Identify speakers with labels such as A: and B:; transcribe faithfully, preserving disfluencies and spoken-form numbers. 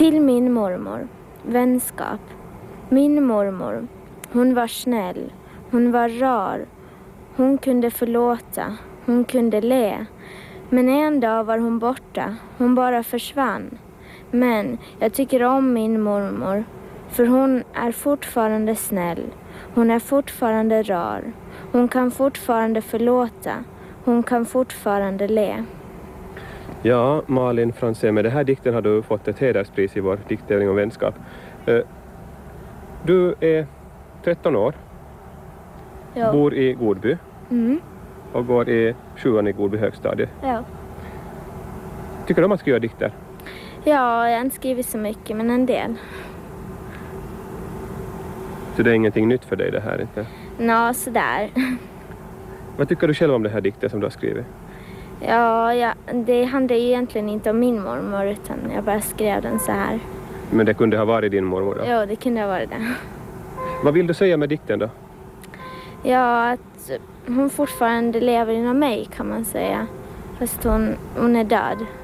A: Till min mormor. Vänskap. Min mormor. Hon var snäll. Hon var rar. Hon kunde förlåta. Hon kunde le. Men en dag var hon borta. Hon bara försvann. Men jag tycker om min mormor. För hon är fortfarande snäll. Hon är fortfarande rar. Hon kan fortfarande förlåta. Hon kan fortfarande le.
B: Ja, Malin Franzén, med den här dikten har du fått ett hederspris i vår dikttävling om vänskap. Du är tretton år,
A: Ja.
B: bor i Godby
A: Mm.
B: och går i sjuan i Godby högstadie.
A: Ja.
B: Tycker du om att skriva dikter?
A: Ja, jag har inte skrivit så mycket, men en del.
B: Så det är ingenting nytt för dig det här, inte?
A: Nå, sådär.
B: Vad tycker du själv om det här dikten som du har skrivit?
A: Ja, ja, det handlar ju egentligen inte om min mormor, utan jag bara skrev den så här.
B: Men det kunde ha varit din mormor då?
A: Ja, det kunde ha varit det.
B: Vad vill du säga med dikten då?
A: Ja, att hon fortfarande lever inom mig, kan man säga. Fast hon, hon är död.